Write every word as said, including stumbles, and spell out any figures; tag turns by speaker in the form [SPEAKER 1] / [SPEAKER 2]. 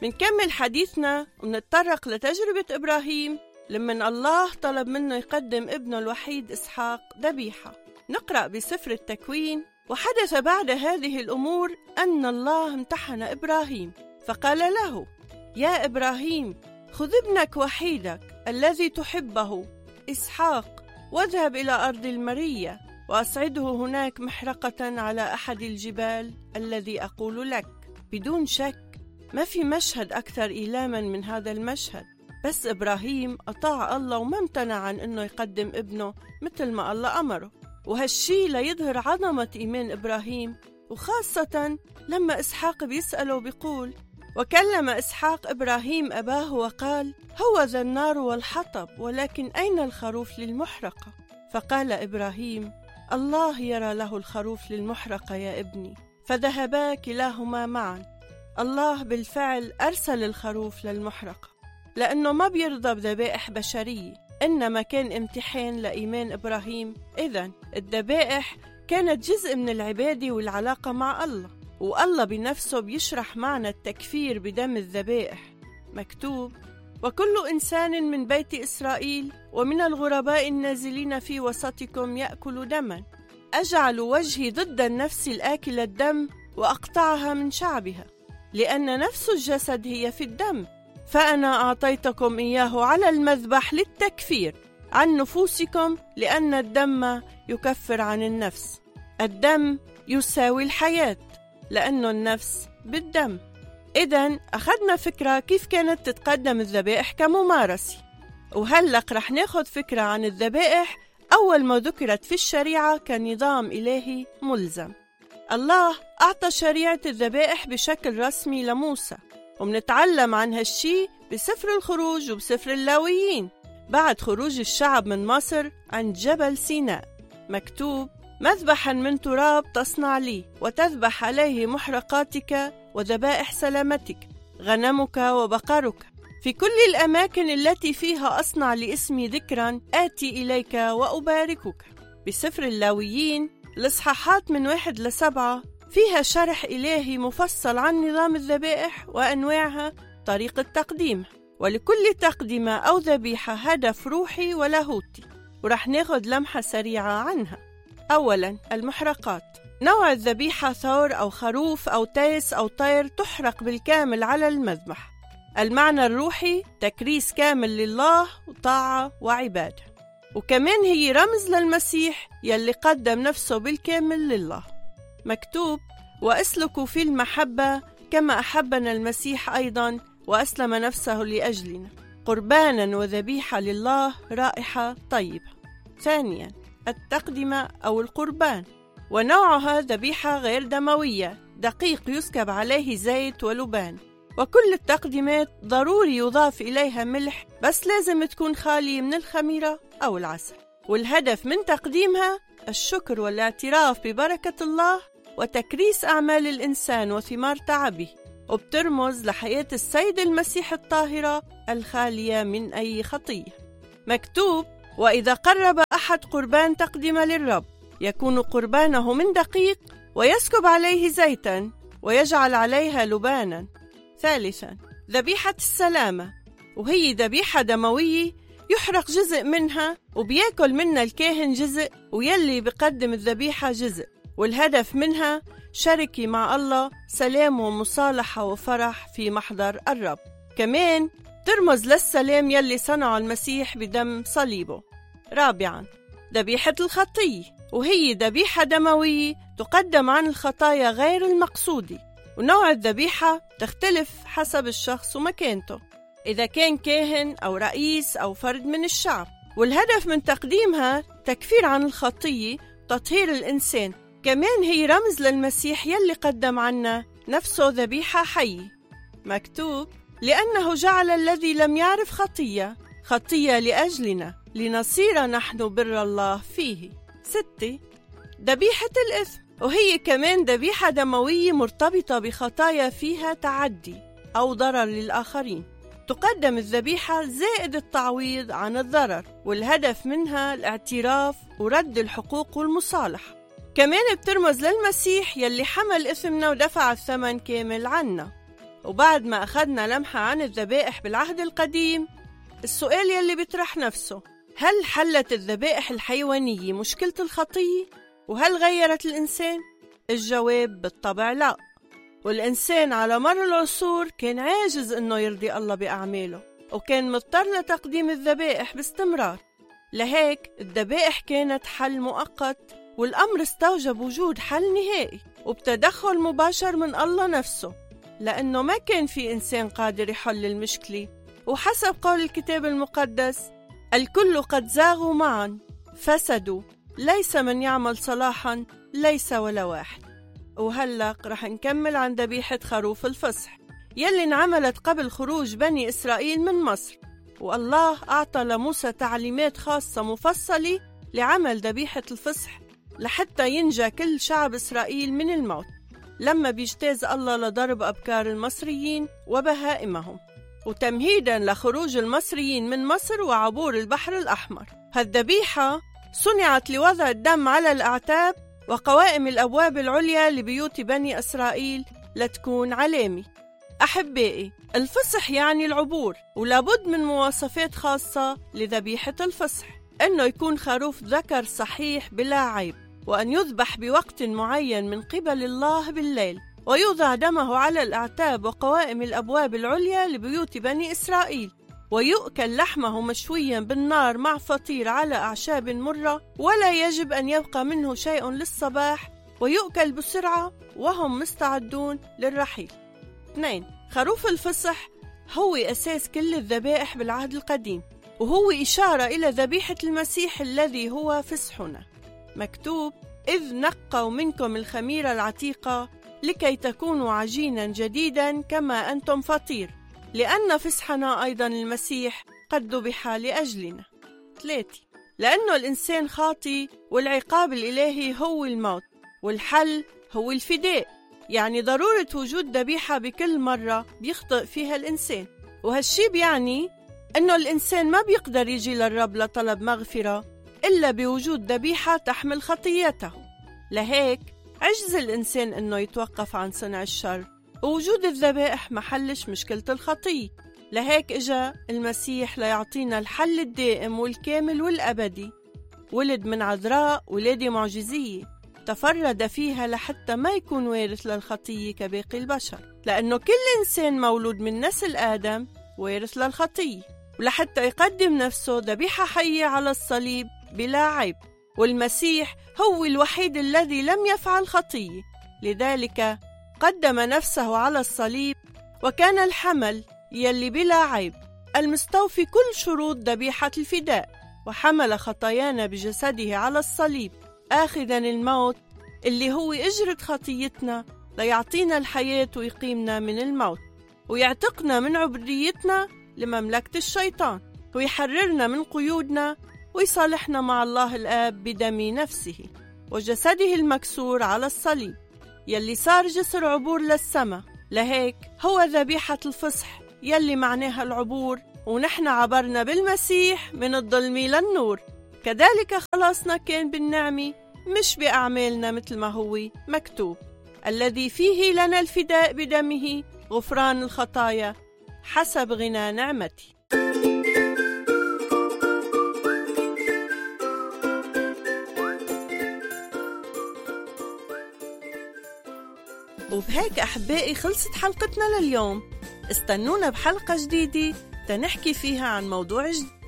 [SPEAKER 1] منكمل حديثنا ونتطرق لتجربة إبراهيم لمن الله طلب منه يقدم ابنه الوحيد إسحاق ذبيحة. نقرأ بسفر التكوين: وحدث بعد هذه الأمور أن الله امتحن إبراهيم فقال له: يا إبراهيم، خذ ابنك وحيدك الذي تحبه إسحاق واذهب إلى أرض المرية وأصعده هناك محرقة على أحد الجبال الذي أقول لك. بدون شك ما في مشهد أكثر إيلاما من هذا المشهد، بس إبراهيم أطاع الله وما امتنع عن أنه يقدم ابنه مثل ما الله أمره، وهالشي ليظهر عظمة إيمان إبراهيم، وخاصة لما إسحاق بيسأله بيقول: وكلم إسحاق إبراهيم أباه وقال: هو ذا النار والحطب، ولكن أين الخروف للمحرقة؟ فقال إبراهيم: الله يرى له الخروف للمحرقة يا ابني. فذهبا كلاهما معا. الله بالفعل أرسل الخروف للمحرقة لأنه ما بيرضى بذبائح بشرية، إنما كان امتحان لإيمان إبراهيم. إذن الذبائح كانت جزء من العبادة والعلاقة مع الله، والله بنفسه بيشرح معنى التكفير بدم الذبائح. مكتوب: وكل إنسان من بيت إسرائيل ومن الغرباء النازلين في وسطكم يأكل دما، أجعل وجهي ضد النفس الآكل الدم وأقطعها من شعبها، لأن نفس الجسد هي في الدم، فأنا أعطيتكم إياه على المذبح للتكفير عن نفوسكم، لأن الدم يكفر عن النفس. الدم يساوي الحياة لأنه النفس بالدم. إذن أخذنا فكرة كيف كانت تتقدم الذبائح كممارسة، وهلق رح ناخد فكرة عن الذبائح أول ما ذكرت في الشريعة كنظام إلهي ملزم. الله أعطى شريعة الذبائح بشكل رسمي لموسى، ومنتعلم عن هالشي بسفر الخروج وبسفر اللاويين بعد خروج الشعب من مصر عند جبل سيناء. مكتوب: مذبحا من تراب تصنع لي، وتذبح عليه محرقاتك وذبائح سلامتك، غنمك وبقرك، في كل الأماكن التي فيها أصنع لاسمي ذكرا آتي إليك وأباركك. بسفر اللاويين الإصحاحات من واحد لسبعة فيها شرح إلهي مفصل عن نظام الذبائح وأنواعها، طريقة تقديمها، ولكل تقدمة أو ذبيحة هدف روحي ولاهوتي، ورح ناخد لمحة سريعة عنها. أولا، المحرقات. نوع الذبيحة ثور أو خروف أو تيس أو طير تحرق بالكامل على المذبح. المعنى الروحي: تكريس كامل لله وطاعة وعبادة، وكمان هي رمز للمسيح يلي قدم نفسه بالكامل لله. مكتوب: وأسلكوا في المحبة كما أحبنا المسيح أيضا وأسلم نفسه لأجلنا، قربانا وذبيحة لله رائحة طيبة. ثانيا، التقدمة أو القربان، ونوعها ذبيحة غير دموية، دقيق يسكب عليه زيت ولبان، وكل التقديمات ضروري يضاف إليها ملح، بس لازم تكون خالية من الخميرة أو العسل، والهدف من تقديمها الشكر والاعتراف ببركة الله وتكريس أعمال الإنسان وثمار تعبه، وبترمز لحياة السيد المسيح الطاهرة الخالية من أي خطية. مكتوب: وإذا قرب أحد قربان تقدمة للرب يكون قربانه من دقيق، ويسكب عليه زيتا ويجعل عليها لبانا. ثالثا، ذبيحة السلامة، وهي ذبيحة دموية يحرق جزء منها وبياكل منها الكاهن جزء، ويلي بقدم الذبيحة جزء، والهدف منها شركة مع الله، سلام ومصالحة وفرح في محضر الرب. كمان ترمز للسلام يلي صنعه المسيح بدم صليبه. رابعا، ذبيحة الخطية، وهي ذبيحة دموية تقدم عن الخطايا غير المقصودة، ونوع الذبيحة تختلف حسب الشخص ومكانته، إذا كان كاهن أو رئيس أو فرد من الشعب، والهدف من تقديمها تكفير عن الخطية وتطهير الإنسان. كمان هي رمز للمسيح يلي قدم عنا نفسه ذبيحة حية. مكتوب: لأنه جعل الذي لم يعرف خطية خطية لأجلنا لنصير نحن بر الله فيه. ستة، ذبيحة الإثم، وهي كمان ذبيحة دموية مرتبطة بخطايا فيها تعدي أو ضرر للآخرين. تقدم الذبيحة زائد التعويض عن الضرر، والهدف منها الاعتراف ورد الحقوق والمصالحة. كمان بترمز للمسيح يلي حمل إثمنا ودفع الثمن كامل عنا. وبعد ما أخذنا لمحة عن الذبائح بالعهد القديم، السؤال يلي بيطرح نفسه: هل حلت الذبائح الحيوانية مشكلة الخطية؟ وهل غيرت الإنسان؟ الجواب بالطبع لا. والإنسان على مر العصور كان عاجز إنه يرضي الله بأعماله، وكان مضطر لتقديم الذبائح باستمرار. لهيك الذبائح كانت حل مؤقت، والأمر استوجب وجود حل نهائي وبتدخل مباشر من الله نفسه، لأنه ما كان في إنسان قادر يحل المشكلة. وحسب قول الكتاب المقدس: الكل قد زاغوا معا فسدوا، ليس من يعمل صلاحا، ليس ولا واحد. وهلأ رح نكمل عن ذبيحة خروف الفصح يلي انعملت قبل خروج بني إسرائيل من مصر. والله أعطى لموسى تعليمات خاصة مفصلة لعمل ذبيحة الفصح لحتى ينجى كل شعب إسرائيل من الموت لما بيجتاز الله لضرب أبكار المصريين وبهائمهم، وتمهيداً لخروج المصريين من مصر وعبور البحر الأحمر. هالذبيحة صنعت لوضع الدم على الأعتاب وقوائم الأبواب العليا لبيوت بني إسرائيل لتكون علامة. أحبائي، الفصح يعني العبور، ولابد من مواصفات خاصة لذبيحة الفصح: أنه يكون خروف ذكر صحيح بلا عيب، وأن يذبح بوقت معين من قبل الله بالليل، ويوضع دمه على الأعتاب وقوائم الأبواب العليا لبيوت بني إسرائيل، ويؤكل لحمه مشويا بالنار مع فطير على أعشاب مرة، ولا يجب أن يبقى منه شيء للصباح، ويؤكل بسرعة وهم مستعدون للرحيل. اثنين، خروف الفصح هو أساس كل الذبائح بالعهد القديم، وهو إشارة إلى ذبيحة المسيح الذي هو فصحنا. مكتوب: إذ نقوا منكم الخميرة العتيقة لكي تكونوا عجينا جديدا كما أنتم فطير، لأن فصحنا أيضا المسيح قد ذبح لأجلنا. ثلاثة، لأنه الإنسان خاطي والعقاب الإلهي هو الموت، والحل هو الفداء، يعني ضرورة وجود ذبيحة بكل مرة بيخطئ فيها الإنسان. وهالشي بيعني أنه الإنسان ما بيقدر يجي للرب لطلب مغفرة إلا بوجود ذبيحة تحمل خطيته. لهيك عجز الإنسان أنه يتوقف عن صنع الشر، ووجود الذبائح محلش مشكلة الخطية. لهيك إجا المسيح ليعطينا الحل الدائم والكامل والأبدي. ولد من عذراء ولادة معجزية تفرد فيها لحتى ما يكون وارث للخطية كباقي البشر، لأنه كل إنسان مولود من نسل آدم وارث للخطية، ولحتى يقدم نفسه ذبيحة حية على الصليب بلا عيب. والمسيح هو الوحيد الذي لم يفعل خطية، لذلك قدم نفسه على الصليب، وكان الحمل يلي بلا عيب المستوفي كل شروط ذبيحة الفداء، وحمل خطايانا بجسده على الصليب، آخذا الموت اللي هو أجرة خطيتنا ليعطينا الحياة ويقيمنا من الموت، ويعتقنا من عبوديتنا لمملكة الشيطان، ويحررنا من قيودنا، ويصالحنا مع الله الآب بدم نفسه وجسده المكسور على الصليب يلي صار جسر عبور للسماء. لهيك هو ذبيحة الفصح يلي معناها العبور، ونحن عبرنا بالمسيح من الظلم للنور. كذلك خلاصنا كان بالنعمة مش بأعمالنا، مثل ما هو مكتوب: الذي فيه لنا الفداء بدمه غفران الخطايا حسب غنى نعمتي. وبهيك أحبائي خلصت حلقتنا لليوم. استنونا بحلقة جديدة تنحكي فيها عن موضوع جديد.